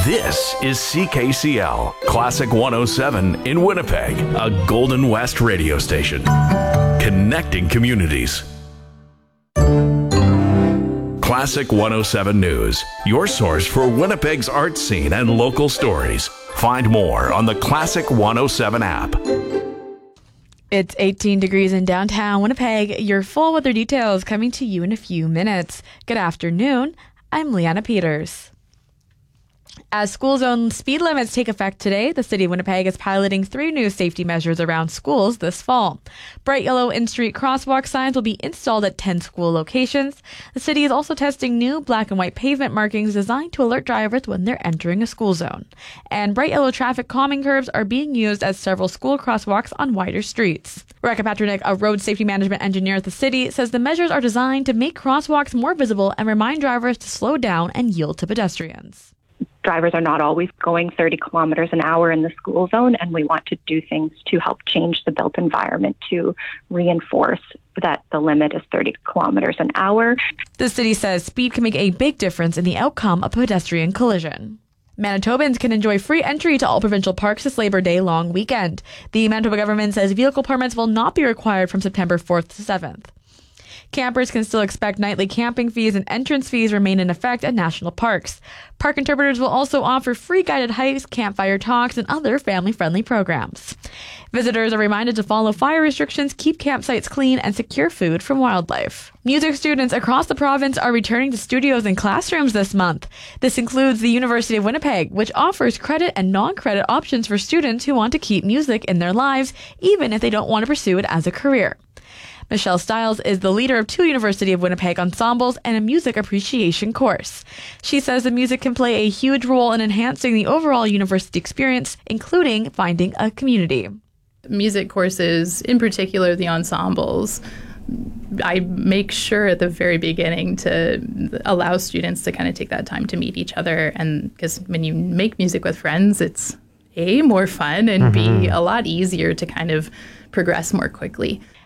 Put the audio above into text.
This is CKCL, Classic 107 in Winnipeg, a Golden West radio station. Connecting communities. Classic 107 News, your source for Winnipeg's art scene and local stories. Find more on the Classic 107 app. It's 18 degrees in downtown Winnipeg. Your full weather details coming to you in a few minutes. Good afternoon. I'm Leanna Peters. As school zone speed limits take effect today, the City of Winnipeg is piloting 3 new safety measures around schools this fall. Bright yellow in-street crosswalk signs will be installed at 10 school locations. The city is also testing new black and white pavement markings designed to alert drivers when they're entering a school zone. And bright yellow traffic calming curves are being used at several school crosswalks on wider streets. Rebecca Paternick, a road safety management engineer at the city, says the measures are designed to make crosswalks more visible and remind drivers to slow down and yield to pedestrians. Drivers are not always going 30 kilometers an hour in the school zone, and we want to do things to help change the built environment to reinforce that the limit is 30 kilometers an hour. The city says speed can make a big difference in the outcome of a pedestrian collision. Manitobans can enjoy free entry to all provincial parks this Labor Day long weekend. The Manitoba government says vehicle permits will not be required from September 4th to 7th. Campers can still expect nightly camping fees, and entrance fees remain in effect at national parks. Park interpreters will also offer free guided hikes, campfire talks, and other family-friendly programs. Visitors are reminded to follow fire restrictions, keep campsites clean, and secure food from wildlife. Music students across the province are returning to studios and classrooms this month. This includes the University of Winnipeg, which offers credit and non-credit options for students who want to keep music in their lives, even if they don't want to pursue it as a career. Michelle Stiles is the leader of 2 University of Winnipeg ensembles and a music appreciation course. She says the music can play a huge role in enhancing the overall university experience, including finding a community. Music courses, in particular the ensembles, I make sure at the very beginning to allow students to kind of take that time to meet each other. And because when you make music with friends, it's A, more fun, and B, a lot easier to kind of progress more quickly.